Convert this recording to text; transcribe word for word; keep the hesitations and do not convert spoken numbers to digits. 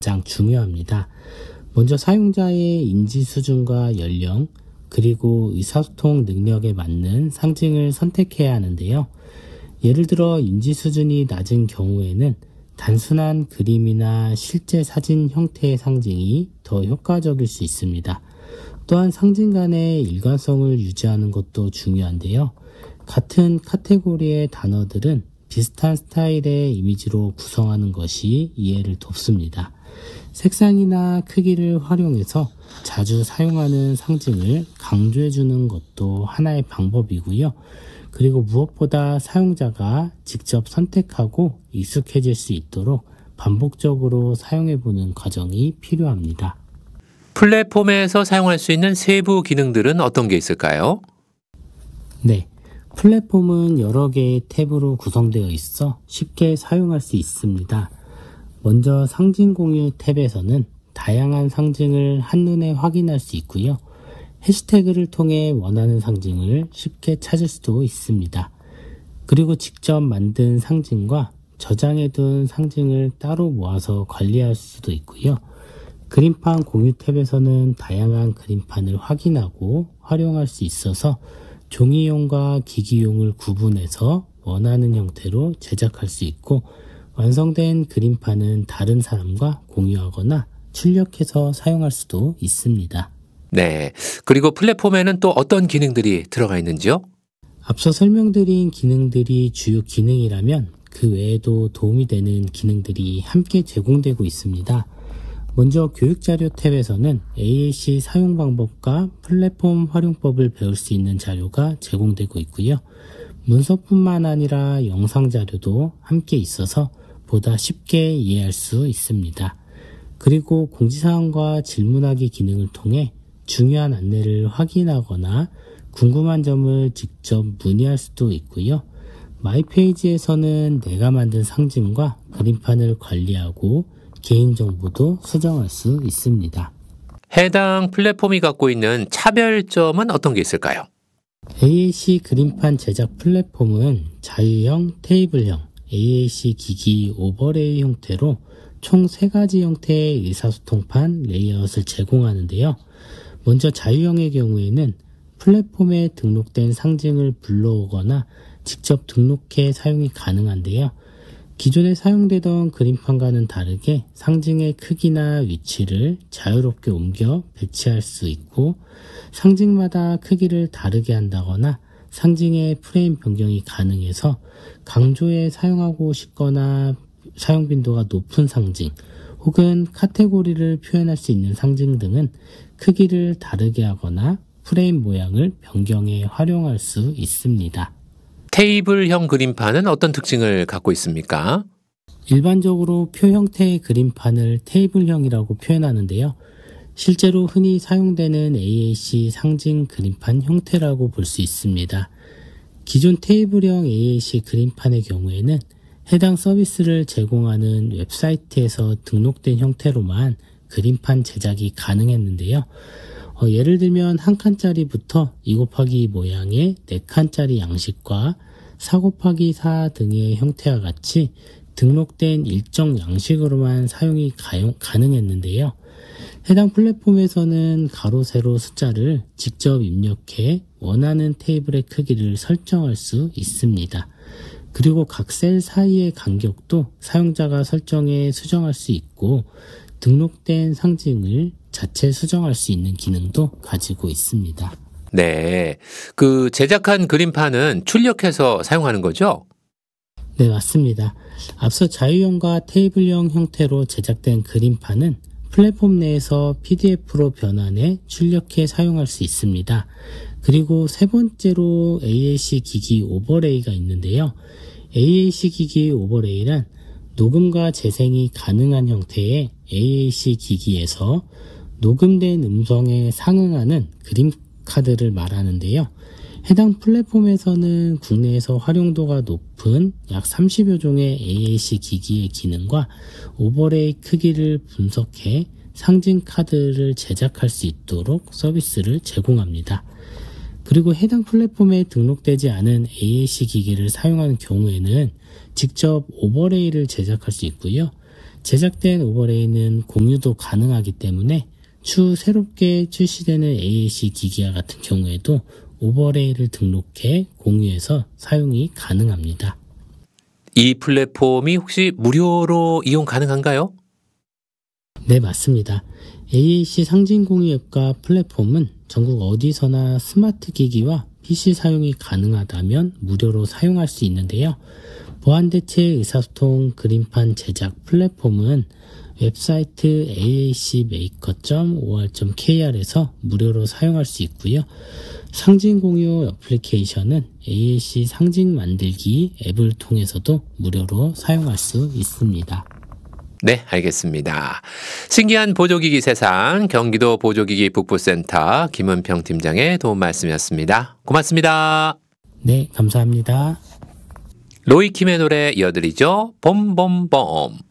가장 중요합니다. 먼저 사용자의 인지 수준과 연령, 그리고 의사소통 능력에 맞는 상징을 선택해야 하는데요. 예를 들어 인지 수준이 낮은 경우에는 단순한 그림이나 실제 사진 형태의 상징이 더 효과적일 수 있습니다. 또한 상징 간의 일관성을 유지하는 것도 중요한데요. 같은 카테고리의 단어들은 비슷한 스타일의 이미지로 구성하는 것이 이해를 돕습니다. 색상이나 크기를 활용해서 자주 사용하는 상징을 강조해주는 것도 하나의 방법이고요. 그리고 무엇보다 사용자가 직접 선택하고 익숙해질 수 있도록 반복적으로 사용해보는 과정이 필요합니다. 플랫폼에서 사용할 수 있는 세부 기능들은 어떤 게 있을까요? 네, 플랫폼은 여러 개의 탭으로 구성되어 있어 쉽게 사용할 수 있습니다. 먼저 상징 공유 탭에서는 다양한 상징을 한눈에 확인할 수 있고요. 해시태그를 통해 원하는 상징을 쉽게 찾을 수도 있습니다. 그리고 직접 만든 상징과 저장해둔 상징을 따로 모아서 관리할 수도 있고요. 그림판 공유 탭에서는 다양한 그림판을 확인하고 활용할 수 있어서 종이용과 기기용을 구분해서 원하는 형태로 제작할 수 있고, 완성된 그림판은 다른 사람과 공유하거나 출력해서 사용할 수도 있습니다. 네, 그리고 플랫폼에는 또 어떤 기능들이 들어가 있는지요? 앞서 설명드린 기능들이 주요 기능이라면 그 외에도 도움이 되는 기능들이 함께 제공되고 있습니다. 먼저 교육자료 탭에서는 에이에이씨 사용 방법과 플랫폼 활용법을 배울 수 있는 자료가 제공되고 있고요. 문서뿐만 아니라 영상 자료도 함께 있어서 보다 쉽게 이해할 수 있습니다. 그리고 공지사항과 질문하기 기능을 통해 중요한 안내를 확인하거나 궁금한 점을 직접 문의할 수도 있고요. 마이페이지에서는 내가 만든 상징과 그림판을 관리하고 개인정보도 수정할 수 있습니다. 해당 플랫폼이 갖고 있는 차별점은 어떤 게 있을까요? 에이에이씨 그림판 제작 플랫폼은 자유형, 테이블형, 에이에이씨 기기 오버레이 형태로 총 세 가지 형태의 의사소통판 레이아웃을 제공하는데요. 먼저 자유형의 경우에는 플랫폼에 등록된 상징을 불러오거나 직접 등록해 사용이 가능한데요. 기존에 사용되던 그림판과는 다르게 상징의 크기나 위치를 자유롭게 옮겨 배치할 수 있고, 상징마다 크기를 다르게 한다거나 상징의 프레임 변경이 가능해서 강조해 사용하고 싶거나 사용 빈도가 높은 상징 혹은 카테고리를 표현할 수 있는 상징 등은 크기를 다르게 하거나 프레임 모양을 변경해 활용할 수 있습니다. 테이블형 그림판은 어떤 특징을 갖고 있습니까? 일반적으로 표 형태의 그림판을 테이블형이라고 표현하는데요. 실제로 흔히 사용되는 에이에이씨 상징 그림판 형태라고 볼 수 있습니다. 기존 테이블형 에이에이씨 그림판의 경우에는 해당 서비스를 제공하는 웹사이트에서 등록된 형태로만 그림판 제작이 가능했는데요. 어, 예를 들면 한 칸짜리부터 이 곱하기 이 모양의 네 칸짜리 양식과 사 곱하기 사 등의 형태와 같이 등록된 일정 양식으로만 사용이 가용, 가능했는데요. 해당 플랫폼에서는 가로, 세로 숫자를 직접 입력해 원하는 테이블의 크기를 설정할 수 있습니다. 그리고 각 셀 사이의 간격도 사용자가 설정해 수정할 수 있고, 등록된 상징을 자체 수정할 수 있는 기능도 가지고 있습니다. 네, 그 제작한 그림판은 출력해서 사용하는 거죠? 네, 맞습니다. 앞서 자유형과 테이블형 형태로 제작된 그림판은 플랫폼 내에서 피디에프로 변환해 출력해 사용할 수 있습니다. 그리고 세 번째로 에이에이씨 기기 오버레이가 있는데요. 에이에이씨 기기 오버레이란 녹음과 재생이 가능한 형태의 에이에이씨 기기에서 녹음된 음성에 상응하는 그림 카드를 말하는데요. 해당 플랫폼에서는 국내에서 활용도가 높은 약 삼십여 종의 에이에이씨 기기의 기능과 오버레이 크기를 분석해 상징 카드를 제작할 수 있도록 서비스를 제공합니다. 그리고 해당 플랫폼에 등록되지 않은 에이에이씨 기기를 사용하는 경우에는 직접 오버레이를 제작할 수 있고요. 제작된 오버레이는 공유도 가능하기 때문에 추후 새롭게 출시되는 에이에이씨 기기와 같은 경우에도 오버레이를 등록해 공유해서 사용이 가능합니다. 이 플랫폼이 혹시 무료로 이용 가능한가요? 네, 맞습니다. 에이에이씨 상징 공유 앱과 플랫폼은 전국 어디서나 스마트 기기와 피씨 사용이 가능하다면 무료로 사용할 수 있는데요. 보안대체 의사소통 그림판 제작 플랫폼은 웹사이트 에이에이씨 메이커 닷 오알 닷 케이알에서 무료로 사용할 수 있고요. 상징 공유 애플리케이션은 에이에이씨 상징 만들기 앱을 통해서도 무료로 사용할 수 있습니다. 네, 알겠습니다. 신기한 보조기기 세상 경기도 보조기기 북부센터 김은평 팀장의 도움 말씀이었습니다. 고맙습니다. 네, 감사합니다. 로이킴의 노래 이어드리죠. 봄봄봄.